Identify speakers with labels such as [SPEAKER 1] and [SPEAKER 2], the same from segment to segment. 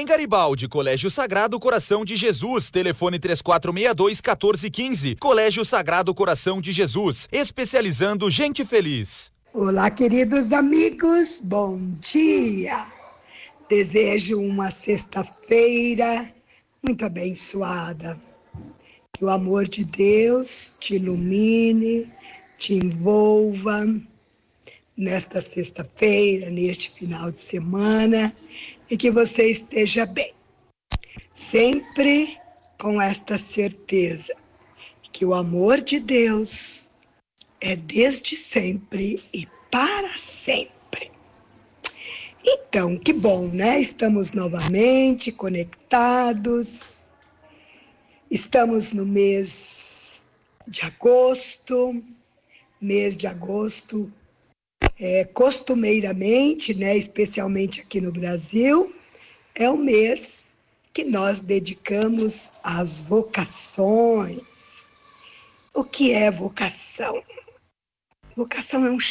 [SPEAKER 1] Em Garibaldi, Colégio Sagrado Coração de Jesus, telefone 3462-1415. Colégio Sagrado Coração de Jesus, especializando gente feliz.
[SPEAKER 2] Olá, queridos amigos, bom dia. Desejo uma sexta-feira muito abençoada. Que o amor de Deus te ilumine, te envolva nesta sexta-feira, neste final de semana, e que você esteja bem. Sempre com esta certeza que o amor de Deus é desde sempre e para sempre. Então, que bom, né? Estamos novamente conectados. Estamos no mês de agosto. Mês de agosto, costumeiramente, né, especialmente aqui no Brasil, é o mês que nós dedicamos às vocações. O que é vocação? Vocação é um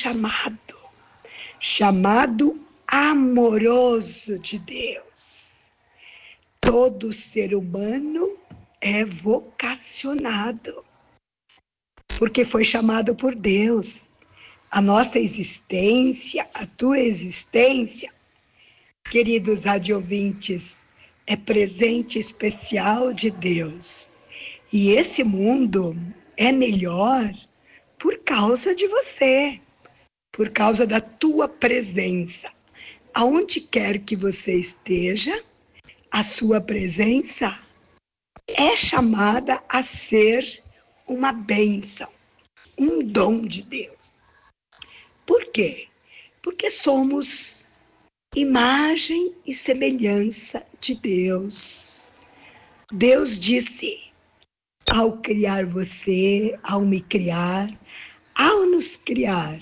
[SPEAKER 2] chamado amoroso de Deus. Todo ser humano é vocacionado, porque foi chamado por Deus. A nossa existência, a tua existência, queridos radiovintes, é presente especial de Deus. E esse mundo é melhor por causa de você, por causa da tua presença. Aonde quer que você esteja, a sua presença é chamada a ser uma bênção, um dom de Deus. Por quê? Porque somos imagem e semelhança de Deus. Deus disse, ao criar você, ao me criar, ao nos criar,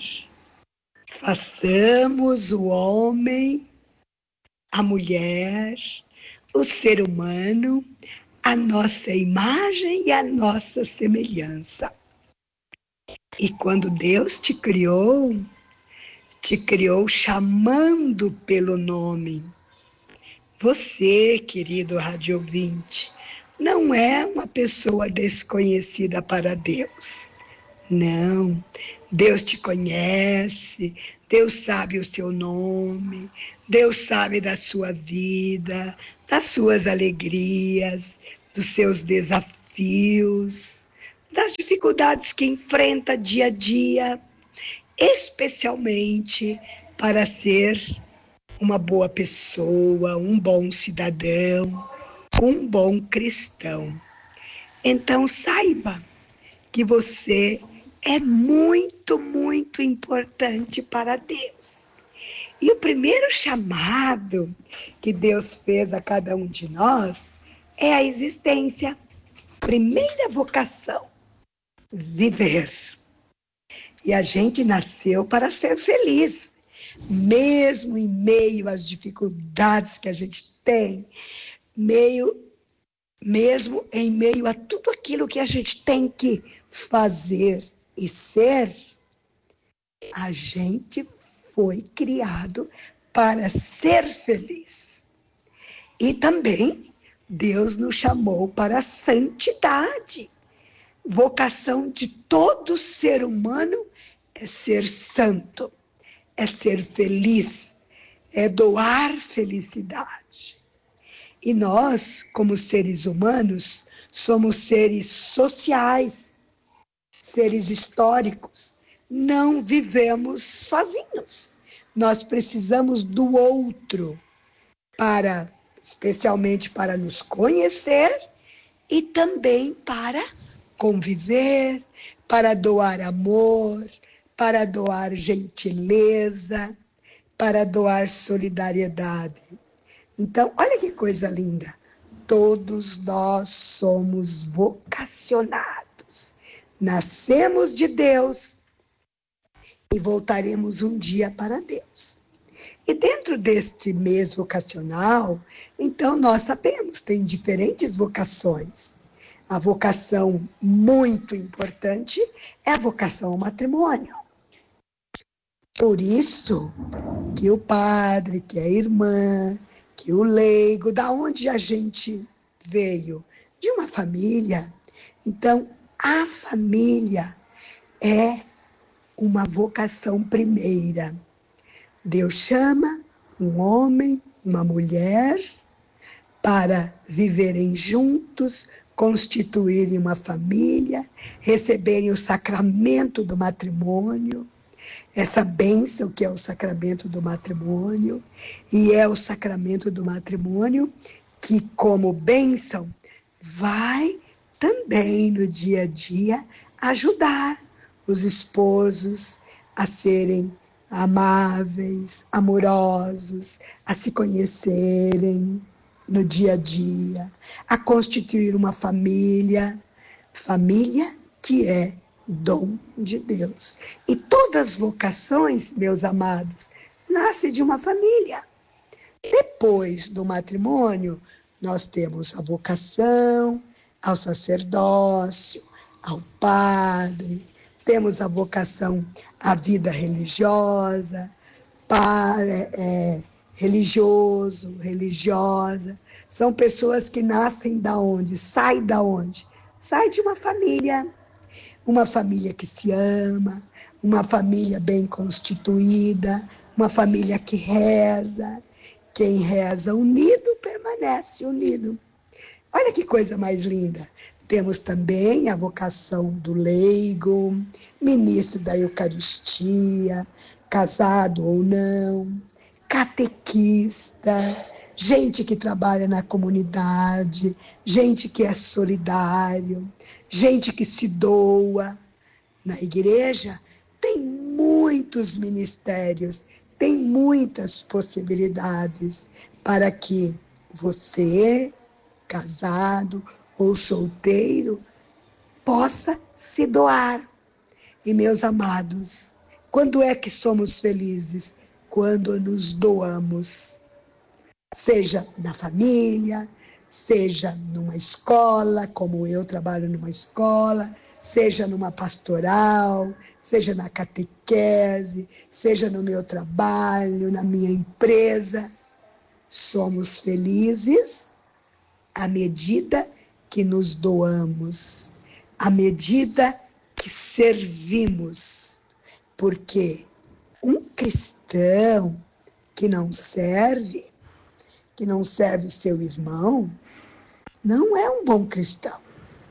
[SPEAKER 2] façamos o homem, a mulher, o ser humano, a nossa imagem e a nossa semelhança. E quando Deus te criou chamando pelo nome. Você, querido rádio ouvinte, não é uma pessoa desconhecida para Deus. Não, Deus te conhece, Deus sabe o seu nome, Deus sabe da sua vida, das suas alegrias, dos seus desafios, das dificuldades que enfrenta dia a dia, especialmente para ser uma boa pessoa, um bom cidadão, um bom cristão. Então saiba que você é muito, muito importante para Deus. E o primeiro chamado que Deus fez a cada um de nós é a existência. Primeira vocação, viver. E a gente nasceu para ser feliz, mesmo em meio às dificuldades que a gente tem, mesmo em meio a tudo aquilo que a gente tem que fazer e ser, a gente foi criado para ser feliz. E também Deus nos chamou para a santidade. Vocação de todo ser humano é ser santo, é ser feliz, é doar felicidade. E nós, como seres humanos, somos seres sociais, seres históricos. Não vivemos sozinhos. Nós precisamos do outro, especialmente para nos conhecer e também para conviver, para doar amor, para doar gentileza, para doar solidariedade. Então, olha que coisa linda. Todos nós somos vocacionados. Nascemos de Deus e voltaremos um dia para Deus. E dentro deste mês vocacional, então nós sabemos, tem diferentes vocações. A vocação muito importante é a vocação ao matrimônio. Por isso que o padre, que a irmã, que o leigo, da onde a gente veio? De uma família. Então, a família é uma vocação primeira. Deus chama um homem, uma mulher, para viverem juntos, constituírem uma família, receberem o sacramento do matrimônio, essa bênção que é o sacramento do matrimônio, e é o sacramento do matrimônio que, como bênção, vai também no dia a dia ajudar os esposos a serem amáveis, amorosos, a se conhecerem no dia a dia, a constituir uma família, família que é dom de Deus. E todas as vocações, meus amados, nascem de uma família. Depois do matrimônio, nós temos a vocação ao sacerdócio, ao padre, temos a vocação à vida religiosa, religioso, religiosa. São pessoas que nascem da onde? Sai da onde? Sai de uma família que se ama, uma família bem constituída, uma família que reza. Quem reza unido permanece unido. Olha que coisa mais linda. Temos também a vocação do leigo, ministro da Eucaristia, casado ou não, catequista, gente que trabalha na comunidade, gente que é solidário, gente que se doa. Na igreja tem muitos ministérios, tem muitas possibilidades para que você, casado ou solteiro, possa se doar. E, meus amados, quando é que somos felizes? Quando nos doamos. Seja na família, seja numa escola, como eu trabalho numa escola, seja numa pastoral, seja na catequese, seja no meu trabalho, na minha empresa. Somos felizes à medida que nos doamos, à medida que servimos. Porque um cristão que não serve o seu irmão, não é um bom cristão.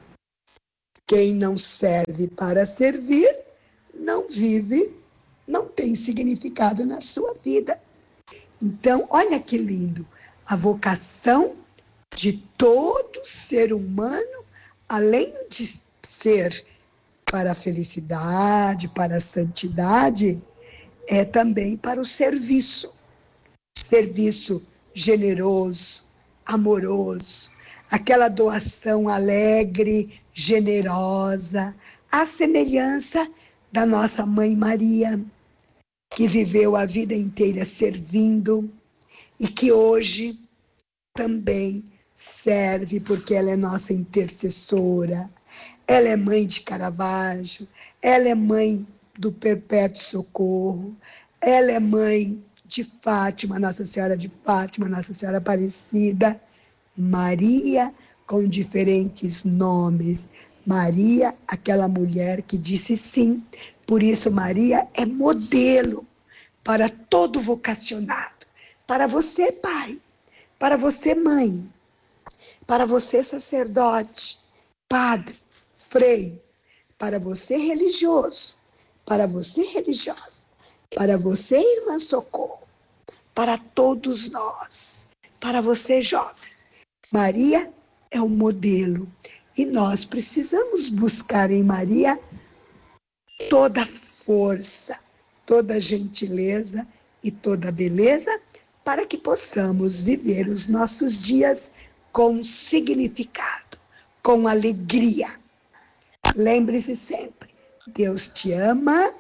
[SPEAKER 2] Quem não serve para servir, não vive, não tem significado na sua vida. Então, olha que lindo, a vocação de todo ser humano, além de ser para a felicidade, para a santidade, é também para o serviço. Serviço generoso, amoroso, aquela doação alegre, generosa, à semelhança da nossa Mãe Maria, que viveu a vida inteira servindo e que hoje também serve porque ela é nossa intercessora, ela é mãe de Caravaggio, ela é mãe do Perpétuo Socorro, ela é mãe de Fátima, Nossa Senhora de Fátima, Nossa Senhora Aparecida, Maria com diferentes nomes. Maria, aquela mulher que disse sim. Por isso, Maria é modelo para todo vocacionado. Para você, pai, para você, mãe, para você, sacerdote, padre, frei, para você, religioso, para você, religiosa, para você, irmã Socorro, para todos nós, para você, jovem. Maria é um modelo e nós precisamos buscar em Maria toda força, toda gentileza e toda beleza para que possamos viver os nossos dias com significado, com alegria. Lembre-se sempre, Deus te ama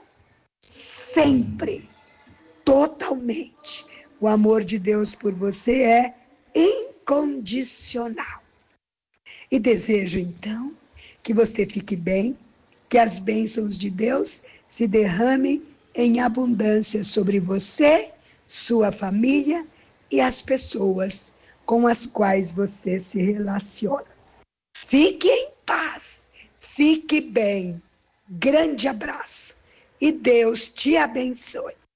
[SPEAKER 2] sempre, totalmente. O amor de Deus por você é incondicional. E desejo, então, que você fique bem, que as bênçãos de Deus se derramem em abundância sobre você, sua família e as pessoas com as quais você se relaciona. Fique em paz, fique bem. Grande abraço e Deus te abençoe.